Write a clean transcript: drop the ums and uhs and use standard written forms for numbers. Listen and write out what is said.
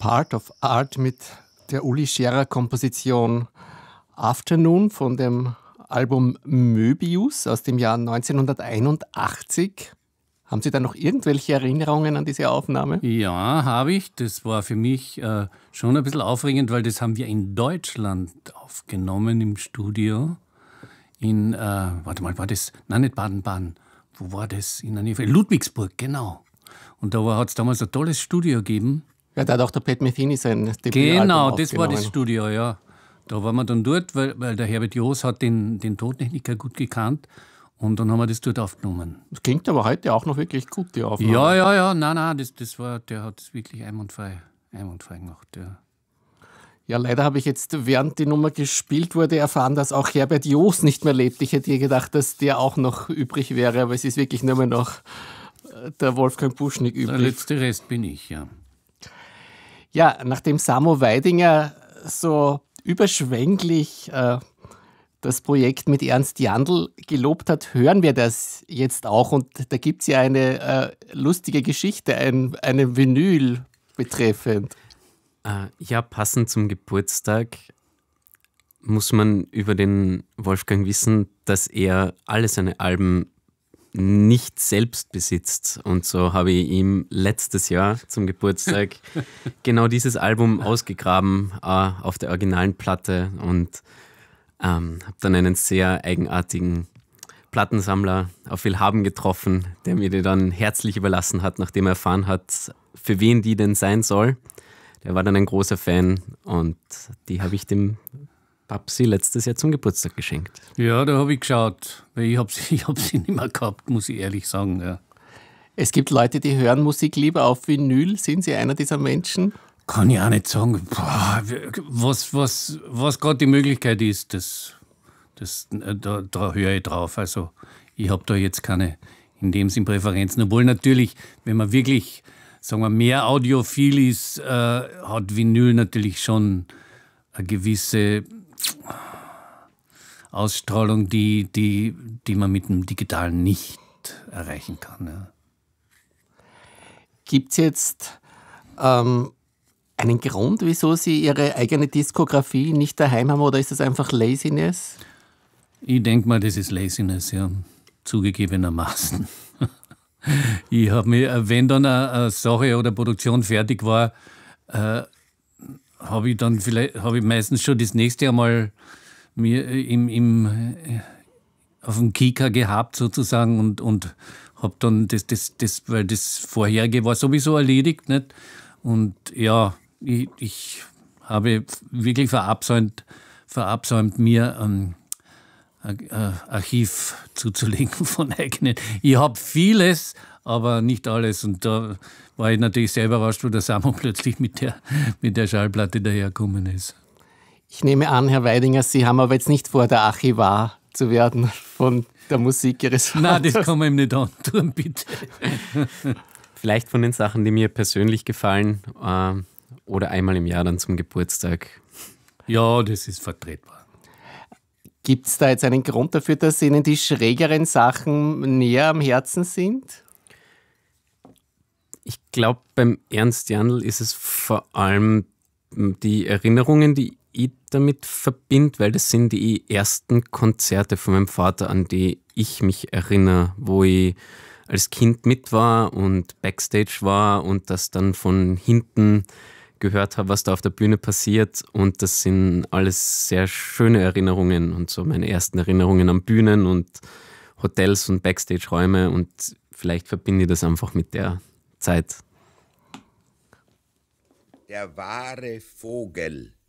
Part of Art mit der Uli Scherer-Komposition Afternoon von dem Album Möbius aus dem Jahr 1981. Haben Sie da noch irgendwelche Erinnerungen an diese Aufnahme? Ja, habe ich. Das war für mich schon ein bisschen aufregend, weil das haben wir in Deutschland aufgenommen im Studio. In, warte mal, war das? Nein, nicht Baden-Baden. Wo war das? In der Nähe von Ludwigsburg, genau. Und da hat es damals ein tolles Studio gegeben. Ja, da hat auch der Pat Metheny sein Debütalbum Genau, das war das Studio, ja. Da waren wir dann dort, weil der Herbert Joos hat den Tontechniker gut gekannt. Und dann haben wir das dort aufgenommen. Das klingt aber heute auch noch wirklich gut, die Aufnahme. Ja, nein, der hat es wirklich einwandfrei gemacht, ja. Ja, leider habe ich jetzt, während die Nummer gespielt wurde, erfahren, dass auch Herbert Joos nicht mehr lebt. Ich hätte gedacht, dass der auch noch übrig wäre, aber es ist wirklich nur mehr noch der Wolfgang Buschnick übrig. Der letzte Rest bin ich, ja. Ja, nachdem Samo Weidinger so überschwänglich das Projekt mit Ernst Jandl gelobt hat, hören wir das jetzt auch. Und da gibt es ja eine lustige Geschichte, eine Vinyl betreffend. Ja, passend zum Geburtstag muss man über den Wolfgang wissen, dass er alle seine Alben nicht selbst besitzt. Und so habe ich ihm letztes Jahr zum Geburtstag genau dieses Album ausgegraben auf der originalen Platte und habe dann einen sehr eigenartigen Plattensammler auf Willhaben getroffen, der mir die dann herzlich überlassen hat, nachdem er erfahren hat, für wen die denn sein soll. Der war dann ein großer Fan und die habe ich dem Babsi letztes Jahr zum Geburtstag geschenkt. Ja, da habe ich geschaut, weil ich hab sie nicht mehr gehabt, muss ich ehrlich sagen. Ja. Es gibt Leute, die hören Musik lieber auf Vinyl. Sind Sie einer dieser Menschen? Kann ich auch nicht sagen. Boah, was gerade die Möglichkeit ist, da höre ich drauf. Also ich habe da jetzt keine in dem Sinn Präferenzen. Obwohl natürlich, wenn man wirklich, sagen wir, mehr audiophil ist, hat Vinyl natürlich schon eine gewisse Ausstrahlung, die man mit dem Digitalen nicht erreichen kann. Ja. Gibt es jetzt einen Grund, wieso Sie Ihre eigene Diskografie nicht daheim haben, oder ist das einfach Laziness? Ich denke mal, das ist Laziness, ja, zugegebenermaßen. Ich habe mir, wenn dann eine Sache oder Produktion fertig war, habe ich meistens schon das nächste einmal mir auf dem Kika gehabt sozusagen und habe dann weil das vorherige war sowieso erledigt, nicht? Und ja, ich habe wirklich verabsäumt mir ein Archiv zuzulegen von eigenen. Ich habe vieles, aber nicht alles. Und da war ich natürlich sehr überrascht, wo der Samo plötzlich mit der Schallplatte dahergekommen ist. Ich nehme an, Herr Weidinger, Sie haben aber jetzt nicht vor, der Archivar zu werden von der Musik Ihres Vaters. Nein, das kann man ihm nicht antun, bitte. Vielleicht von den Sachen, die mir persönlich gefallen oder einmal im Jahr dann zum Geburtstag. Ja, das ist vertretbar. Gibt es da jetzt einen Grund dafür, dass Ihnen die schrägeren Sachen näher am Herzen sind? Ich glaube, beim Ernst Jandl ist es vor allem die Erinnerungen, die ich damit verbinde, weil das sind die ersten Konzerte von meinem Vater, an die ich mich erinnere, wo ich als Kind mit war und Backstage war und das dann von hinten gehört habe, was da auf der Bühne passiert. Und das sind alles sehr schöne Erinnerungen und so meine ersten Erinnerungen an Bühnen und Hotels und Backstage-Räume, und vielleicht verbinde ich das einfach mit der Zeit. Der wahre Vogel.